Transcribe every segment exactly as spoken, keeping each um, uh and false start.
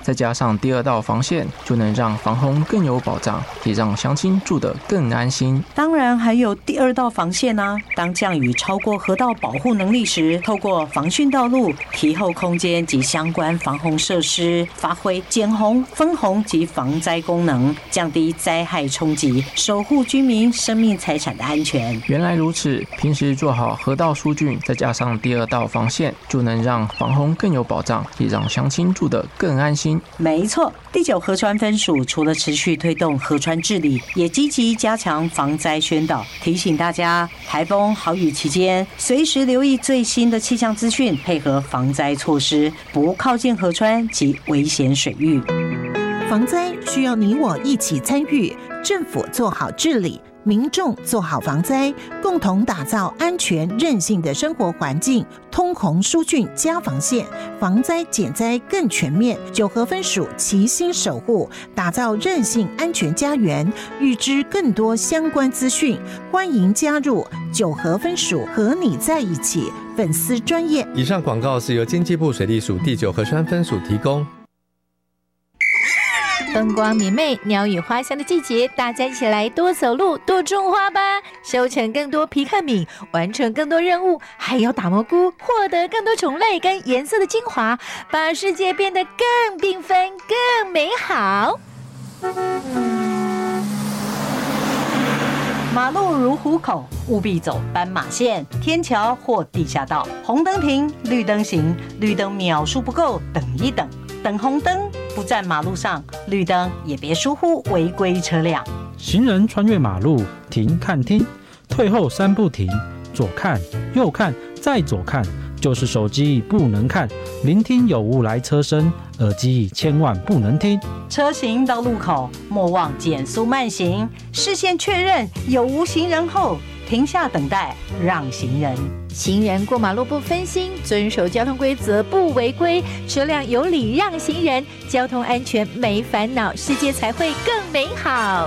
再加上第二道防线，就能让防洪更有保障，也让乡亲住得更安心。 当然还有第二道防线啊，当降雨超过河道保护能力时，透过防汛道路、堤后空间及相关防洪设施，发挥减洪、分洪及防灾功能，降低灾害冲击，守护居民生命财产的安全。 原来如此，平时做好河道疏浚，再加上第二道防线，就能让防洪更有保障，也让乡亲住得更安心。 没错，第九河川分署除了持续推动河川治理，也积极加强防灾宣导，提醒大家台风豪雨期间，随时留意最新的气象资讯，配合防灾措施，不靠近河川及危险水域。 防灾需要你我一起参与，政府做好治理，民众做好防灾，共同打造安全韧性的生活环境。通洪疏浚加防线，防灾减灾更全面。九河分署齐心守护，打造韧性安全家园。预知更多相关资讯，欢迎加入九河分署和你在一起粉丝专页。 以上广告是由经济部水利署第九河川分署提供。 风光明媚、鸟语花香的季节，大家一起来多走路、多种花吧，收成更多皮克敏，完成更多任务，还有打蘑菇，获得更多种类跟颜色的精华，把世界变得更缤纷、更美好。 马路如虎口，务必走斑马线、天桥或地下道。红灯停，绿灯行，绿灯秒数不够，等一等。等红灯，不站马路上，绿灯也别疏忽违规车辆。 行人穿越马路，停看听，退后三步停，左看右看再左看，就是手机不能看，聆听有无来车声，耳机千万不能听。 车行到路口，莫忘减速慢行，视线确认有无行人后，停下等待，让行人。 行人过马路不分心，遵守交通规则不违规，车辆有礼让行人，交通安全没烦恼，世界才会更美好。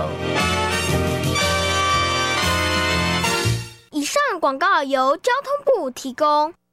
以上广告由交通部提供。